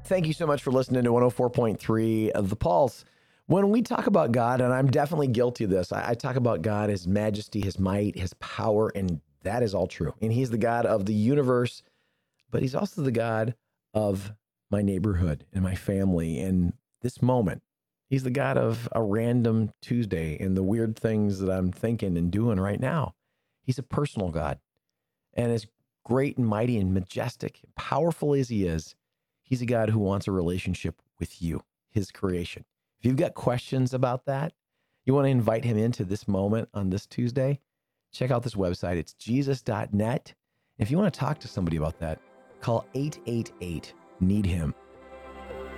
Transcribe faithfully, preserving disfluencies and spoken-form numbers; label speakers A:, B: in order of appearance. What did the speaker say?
A: Thank you so much for listening to one oh four point three of The Pulse. When we talk about God, and I'm definitely guilty of this, I, I talk about God, His majesty, His might, His power, and that is all true. And He's the God of the universe, but He's also the God of my neighborhood and my family and this moment. He's the God of a random Tuesday and the weird things that I'm thinking and doing right now. He's a personal God. And as great and mighty and majestic, powerful as He is, He's a God who wants a relationship with you, His creation. If you've got questions about that, you want to invite Him into this moment on this Tuesday, check out this website. It's jesus dot net. If you want to talk to somebody about that, call eight eight eight, need him.